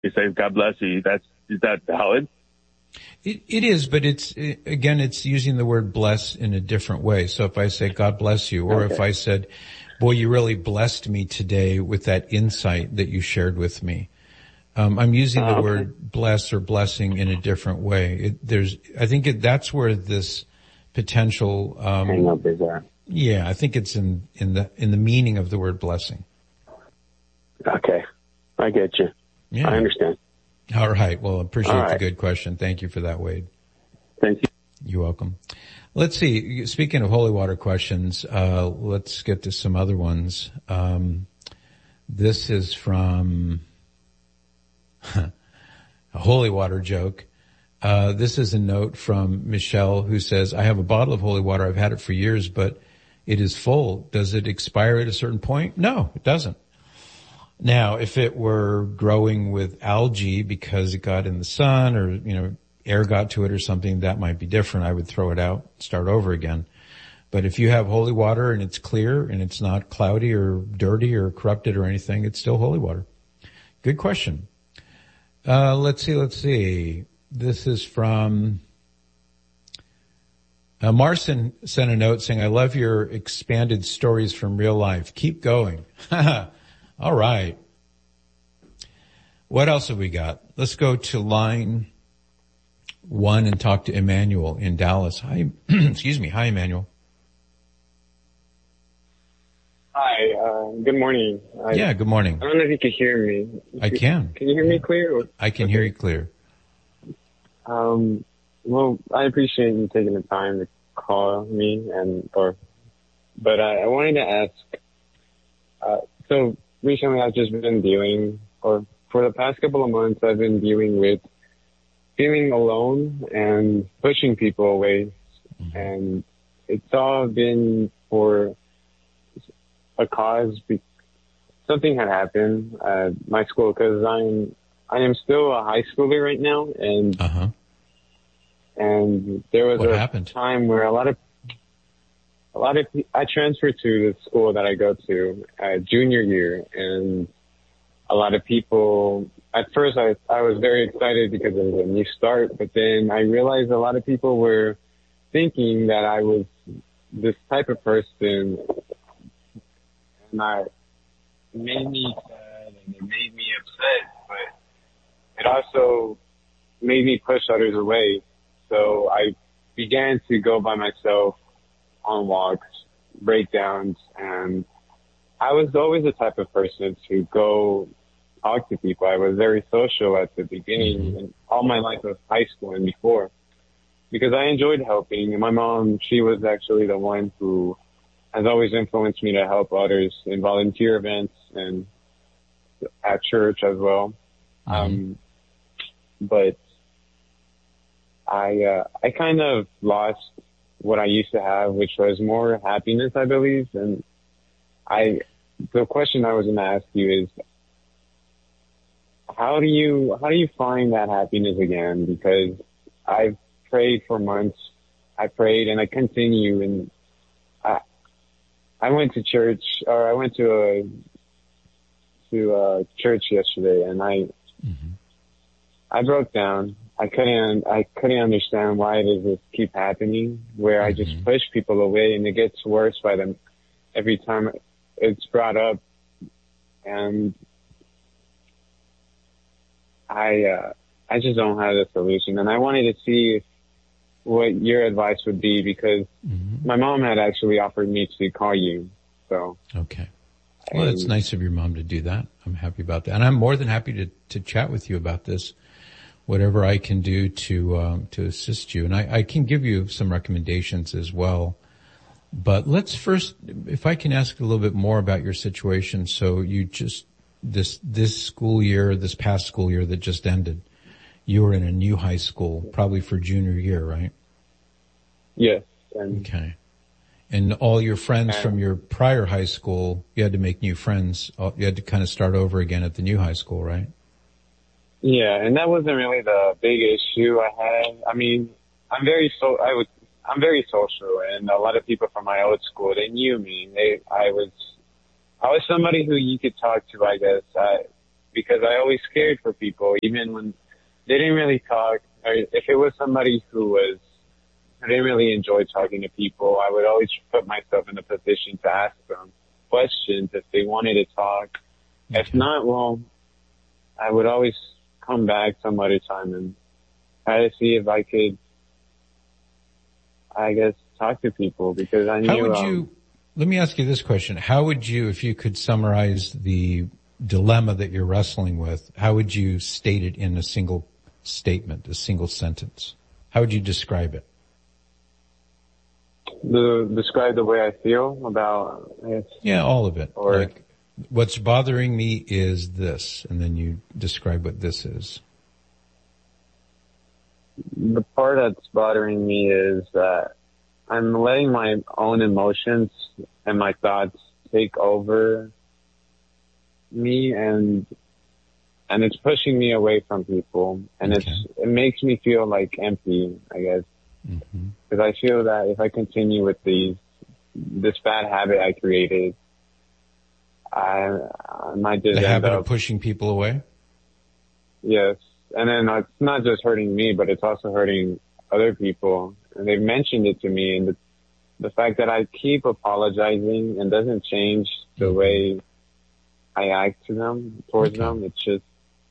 It says God bless you. Is that valid? It is, but it's using the word bless in a different way. So if I say God bless you, or if I said, boy, you really blessed me today with that insight that you shared with me. I'm using the word bless or blessing in a different way. That's where this potential, hang up is at. Yeah, I think it's in the meaning of the word blessing. Okay. I get you. Yeah. I understand. All right. Well, appreciate the good question. Thank you for that, Wade. Thank you. You're welcome. Let's see. Speaking of holy water questions, let's get to some other ones. This is from a holy water joke. This is a note from Michelle who says, I have a bottle of holy water. I've had it for years, but it is full. Does it expire at a certain point? No, it doesn't. Now, if it were growing with algae because it got in the sun or, air got to it or something, that might be different. I would throw it out, start over again. But if you have holy water and it's clear and it's not cloudy or dirty or corrupted or anything, it's still holy water. Good question. Let's see. This is from Marcin sent a note saying, I love your expanded stories from real life. Keep going. All right. What else have we got? Let's go to line 1 and talk to Emmanuel in Dallas. Hi, excuse me. Hi, Emmanuel. Hi, good morning. Good morning. I don't know if you can hear me. I can. Can you hear me clear? I can hear you clear. Well, I appreciate you taking the time to call me but I wanted to ask, so recently I've just been for the past couple of months I've been dealing with feeling alone and pushing people away. Mm-hmm. And it's all been for a cause. Something had happened at my school because I am still a high schooler right now, and and there was time where I transferred to the school that I go to junior year, and a lot of people, at first I was very excited because it was a new start, but then I realized a lot of people were thinking that I was this type of person, and it made me sad and it made me upset, but it also made me push others away. So I began to go by myself on walks, breakdowns, and I was always the type of person to go talk to people. I was very social at the beginning and all my life of high school and before, because I enjoyed helping. And my mom, she was actually the one who has always influenced me to help others in volunteer events and at church as well. But I kind of lost what I used to have, which was more happiness, I believe. And the question I was going to ask you is, how do you find that happiness again? Because I've prayed for months. I prayed and I continue, and I went to church, or I went to a church yesterday, and I broke down. I couldn't understand why does this keep happening, where I just push people away and it gets worse by them every time it's brought up. And I just don't have a solution. And I wanted to see what your advice would be, because my mom had actually offered me to call you. So. Okay. Well, it's nice of your mom to do that. I'm happy about that. And I'm more than happy to chat with you about this, whatever I can do to assist you. And I can give you some recommendations as well. But let's first, if I can ask a little bit more about your situation. So you just, this school year, this past school year that just ended, you were in a new high school, probably for junior year, right? Yes. Okay. And all your friends from your prior high school, you had to make new friends. You had to kind of start over again at the new high school, right? Yeah, and that wasn't really the big issue I had. I mean, I'm very social, and a lot of people from my old school, they knew me. I was somebody who you could talk to, I guess. because I always cared for people, even when they didn't really talk, or if it was somebody I didn't really enjoy talking to people, I would always put myself in a position to ask them questions if they wanted to talk. Okay. If not, well, I would always come back some other time and try to see if I could, I guess, talk to people, because I knew... How would you, let me ask you this question. How would you, if you could summarize the dilemma that you're wrestling with, how would you state it in a single statement, a single sentence? How would you describe it? Describe the way I feel about it? Yeah, all of it. Or, like, what's bothering me is this, and then you describe what this is. The part that's bothering me is that I'm letting my own emotions and my thoughts take over me, and it's pushing me away from people, and okay. it makes me feel like empty, I guess. Because I feel that if I continue with this bad habit I created, I might just the end habit up of pushing people away. Yes, and then it's not just hurting me, but it's also hurting other people. And they've mentioned it to me, and the fact that I keep apologizing and doesn't change the way I act towards them, it's just.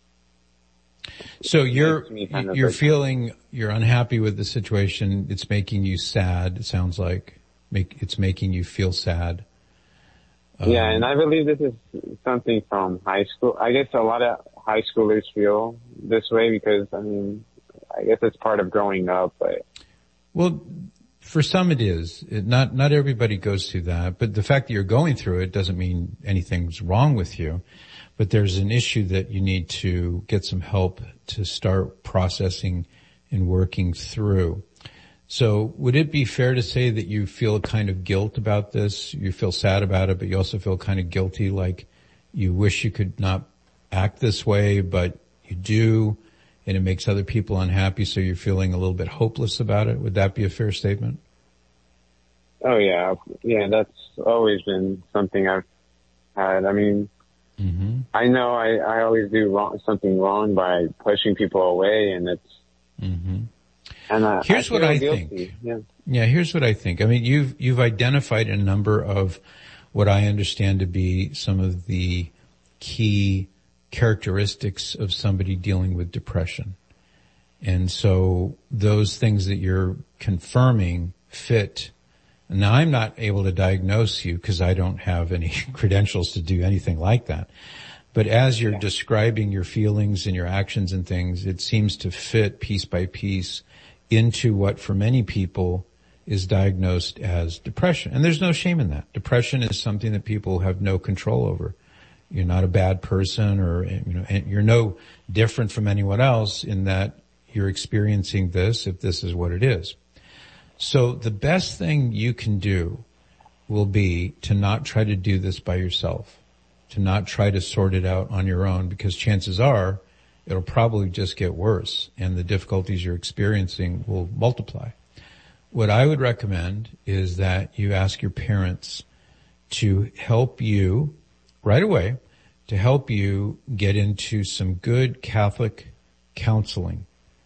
So you're feeling, you're unhappy with the situation. It's making you sad. It sounds like it's making you feel sad. Yeah, and I believe this is something from high school. I guess a lot of high schoolers feel this way because, I guess it's part of growing up, but. Well, for some it is. Not everybody goes through that, but the fact that you're going through it doesn't mean anything's wrong with you. But there's an issue that you need to get some help to start processing and working through. So would it be fair to say that you feel a kind of guilt about this? You feel sad about it, but you also feel kind of guilty, like you wish you could not act this way, but you do, and it makes other people unhappy, so you're feeling a little bit hopeless about it. Would that be a fair statement? Oh, yeah. Yeah, that's always been something I've had. I know I always do something wrong by pushing people away, and it's. And here's what I think. Yeah, here's what I think. You've identified a number of what I understand to be some of the key characteristics of somebody dealing with depression. And so those things that you're confirming fit. Now, I'm not able to diagnose you because I don't have any credentials to do anything like that. But as you're describing your feelings and your actions and things, it seems to fit piece by piece into what for many people is diagnosed as depression. And there's no shame in that. Depression is something that people have no control over. You're not a bad person, or, and you're no different from anyone else in that you're experiencing this if this is what it is. So the best thing you can do will be to not try to do this by yourself, to not try to sort it out on your own, because chances are it'll probably just get worse and the difficulties you're experiencing will multiply. What I would recommend is that you ask your parents to help you right away, to help you get into some good Catholic counseling,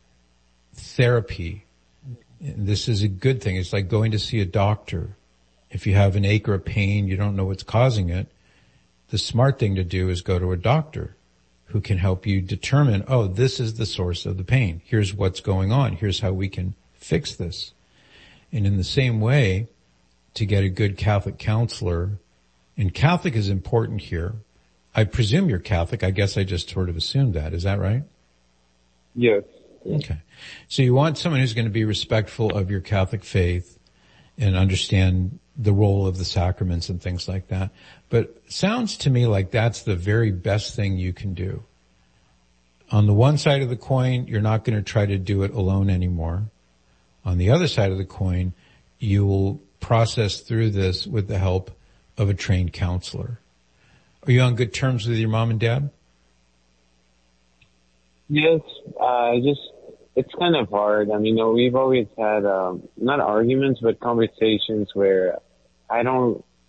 therapy. This is a good thing. It's like going to see a doctor. If you have an ache or a pain, you don't know what's causing it, the smart thing to do is go to a doctor who can help you determine, oh, this is the source of the pain. Here's what's going on. Here's how we can fix this. And in the same way, to get a good Catholic counselor, and Catholic is important here. I presume you're Catholic. I guess I just sort of assumed that. Is that right? Yes. Okay. So you want someone who's going to be respectful of your Catholic faith and understand the role of the sacraments and things like that. But it sounds to me like that's the very best thing you can do. On the one side of the coin, you're not going to try to do it alone anymore. On the other side of the coin, you will process through this with the help of a trained counselor. Are you on good terms with your mom and dad? Yes, it's kind of hard. We've always had, not arguments, but conversations where I don't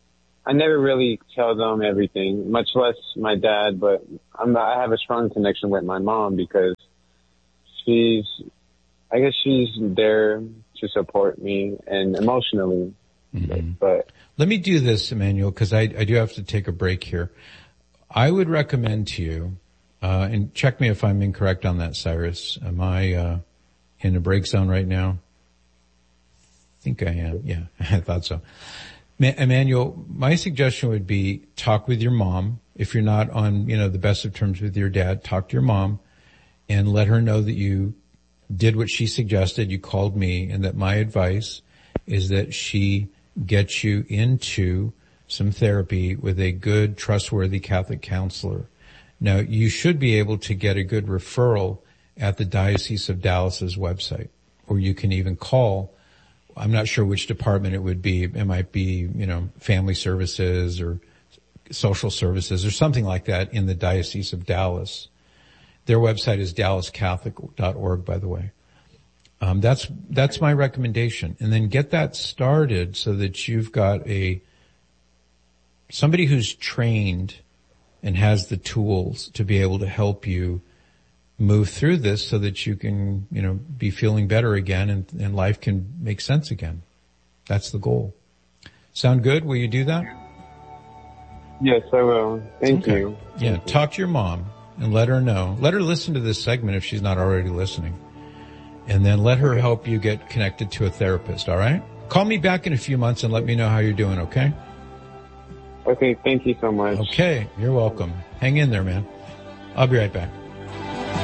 I never really tell them everything, much less my dad, but I have a strong connection with my mom because she's there to support me and emotionally. Mm-hmm. But let me do this, Emmanuel, because I do have to take a break here. I would recommend to you, and check me if I'm incorrect on that, Cyrus. Am I in a break zone right now? I think I am. Yeah, I thought so. Emmanuel, my suggestion would be talk with your mom. If you're not on, the best of terms with your dad, talk to your mom and let her know that you did what she suggested. You called me, and that my advice is that she gets you into some therapy with a good, trustworthy Catholic counselor. Now, you should be able to get a good referral at the Diocese of Dallas's website, or you can even call. I'm not sure which department it would be. It might be, family services or social services or something like that in the Diocese of Dallas. Their website is dallascatholic.org, by the way. That's my recommendation. And then get that started so that you've got somebody who's trained and has the tools to be able to help you move through this so that you can, be feeling better again and life can make sense again. That's the goal. Sound good? Will you do that? Yes, I will. Thank you. Yeah, talk to your mom and let her know. Let her listen to this segment if she's not already listening. And then let her help you get connected to a therapist, all right? Call me back in a few months and let me know how you're doing, okay? Okay, thank you so much. Okay, you're welcome. Hang in there, man. I'll be right back.